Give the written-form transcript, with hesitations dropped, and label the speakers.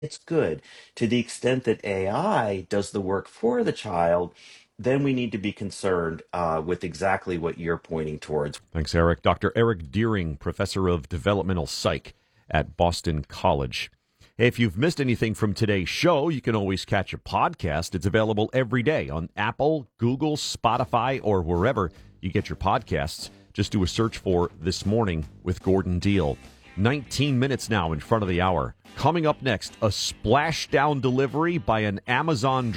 Speaker 1: it's good. To the extent that AI does the work for the child, then we need to be concerned with exactly what you're pointing towards.
Speaker 2: Thanks, Eric. Dr. Eric Deering, professor of developmental psych at Boston College. Hey, if you've missed anything from today's show, you can always catch a podcast. It's available every day on Apple, Google, Spotify, or wherever you get your podcasts. Just do a search for This Morning with Gordon Deal. 19 minutes now in front of the hour. Coming up next, a splashdown delivery by an Amazon